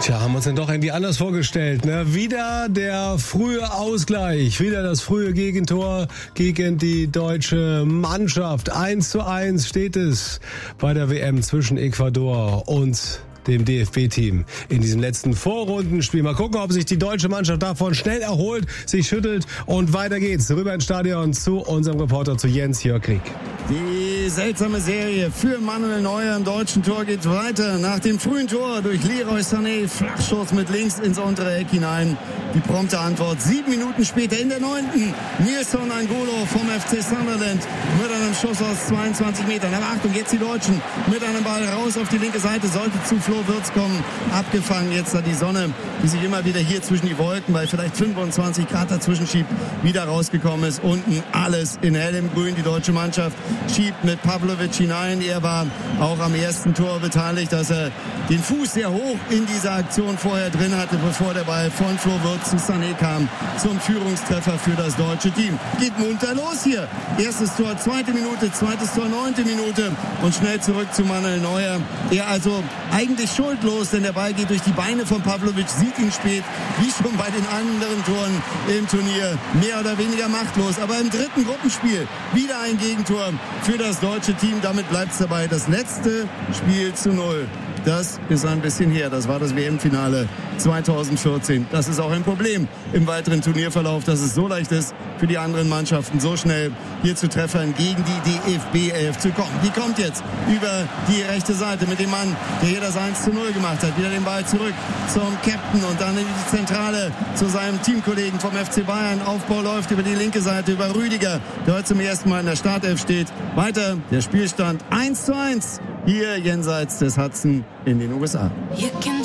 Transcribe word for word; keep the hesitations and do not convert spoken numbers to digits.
Tja, haben wir uns denn doch irgendwie anders vorgestellt, ne? Wieder der frühe Ausgleich, wieder das frühe Gegentor gegen die deutsche Mannschaft. eins zu eins steht es bei der W M zwischen Ecuador und dem D F B-Team in diesem letzten Vorrundenspiel. Mal gucken, ob sich die deutsche Mannschaft davon schnell erholt, sich schüttelt und weiter geht's. Rüber ins Stadion zu unserem Reporter, zu Jens-Jörg Krieg. Die seltsame Serie für Manuel Neuer im deutschen Tor geht weiter. Nach dem frühen Tor durch Leroy Sané, Flachschuss mit links ins untere Eck hinein. Die prompte Antwort sieben Minuten später in der neunten. Nilson Angolo vom F C Sunderland mit einem Schuss aus zweiundzwanzig Metern. Aber Achtung, jetzt die Deutschen mit einem Ball raus auf die linke Seite. Sollte zu Flo Wirtz kommen. Abgefangen jetzt da die Sonne, die sich immer wieder hier zwischen die Wolken bei vielleicht fünfundzwanzig Grad dazwischen schiebt, wieder rausgekommen ist. Unten alles in hellem Grün. Die deutsche Mannschaft schiebt mit Pavlovic hinein. Er war auch am ersten Tor beteiligt, dass er den Fuß sehr hoch in dieser Aktion vorher drin hatte, bevor der Ball von Flo Wirtz zu Sané kam, zum Führungstreffer für das deutsche Team. Geht munter los hier. Erstes Tor, zweite Minute, zweites Tor, neunte Minute und schnell zurück zu Manuel Neuer. Er also eigentlich schuldlos, denn der Ball geht durch die Beine von Pavlovic, sieht ihn spät, wie schon bei den anderen Toren im Turnier, mehr oder weniger machtlos. Aber im dritten Gruppenspiel wieder ein Gegentor für das deutsche Team. Damit bleibt es dabei. Das letzte Spiel zu null. Das ist ein bisschen her. Das war das W M-Finale zweitausendvierzehn. Das ist auch ein Problem im weiteren Turnierverlauf, dass es so leicht ist, für die anderen Mannschaften so schnell hier zu Treffern gegen die D F B elf zu kommen. Die kommt jetzt über die rechte Seite mit dem Mann, der hier das eins zu null gemacht hat. Wieder den Ball zurück zum Captain und dann in die Zentrale zu seinem Teamkollegen vom F C Bayern. Aufbau läuft über die linke Seite, über Rüdiger, der heute zum ersten Mal in der Startelf steht. Weiter der Spielstand eins zu eins hier jenseits des Hudson in den U S A.